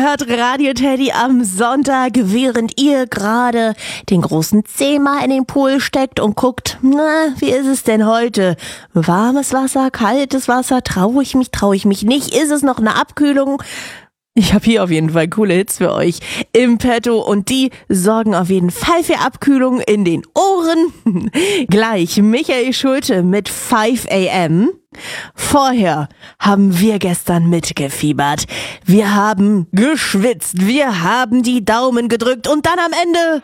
hört Radio Teddy am Sonntag, während ihr gerade den großen Zeh mal in den Pool steckt und guckt, wie ist es denn heute? Warmes Wasser, kaltes Wasser, traue ich mich nicht? Ist es noch eine Abkühlung? Ich habe hier auf jeden Fall coole Hits für euch im Petto und die sorgen auf jeden Fall für Abkühlung in den Ohren. Gleich Michael Schulte mit 5 AM. Vorher haben wir gestern mitgefiebert. Wir haben geschwitzt, wir haben die Daumen gedrückt und dann am Ende...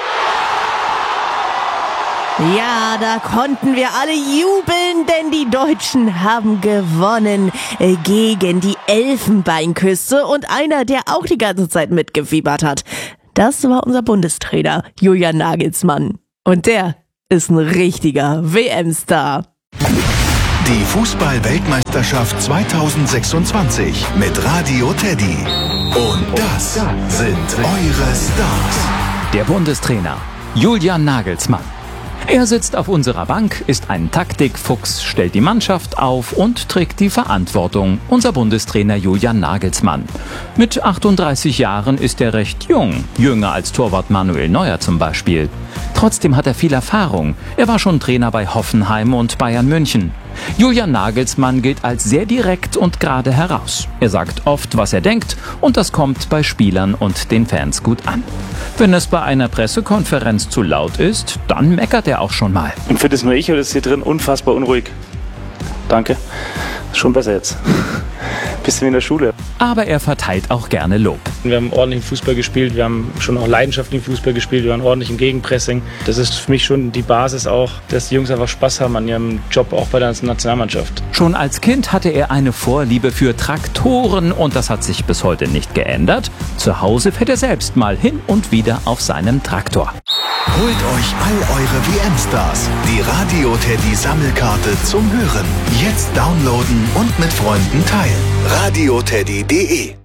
Ja, da konnten wir alle jubeln, denn die Deutschen haben gewonnen gegen die Elfenbeinküste und einer, der auch die ganze Zeit mitgefiebert hat, das war unser Bundestrainer Julian Nagelsmann. Und der ist ein richtiger WM-Star. Die Fußball-Weltmeisterschaft 2026 mit Radio Teddy. Und das sind eure Stars. Der Bundestrainer Julian Nagelsmann. Er sitzt auf unserer Bank, ist ein Taktikfuchs, stellt die Mannschaft auf und trägt die Verantwortung. Unser Bundestrainer Julian Nagelsmann. Mit 38 Jahren ist er recht jung, jünger als Torwart Manuel Neuer zum Beispiel. Trotzdem hat er viel Erfahrung. Er war schon Trainer bei Hoffenheim und Bayern München. Julian Nagelsmann gilt als sehr direkt und gerade heraus. Er sagt oft, was er denkt, und das kommt bei Spielern und den Fans gut an. Wenn es bei einer Pressekonferenz zu laut ist, dann meckert er auch schon mal. Und für das nur ich oder ist hier drin unfassbar unruhig? Danke. Schon besser jetzt. Bisschen wie in der Schule. Aber er verteilt auch gerne Lob. Wir haben ordentlichen Fußball gespielt, wir haben schon auch leidenschaftlichen Fußball gespielt, wir waren ordentlich im Gegenpressing. Das ist für mich schon die Basis auch, dass die Jungs einfach Spaß haben an ihrem Job, auch bei der Nationalmannschaft. Schon als Kind hatte er eine Vorliebe für Traktoren und das hat sich bis heute nicht geändert. Zu Hause fährt er selbst mal hin und wieder auf seinem Traktor. Holt euch all eure WM-Stars. Die Radio Teddy Sammelkarte zum Hören. Jetzt downloaden und mit Freunden teilen. radioteddy.de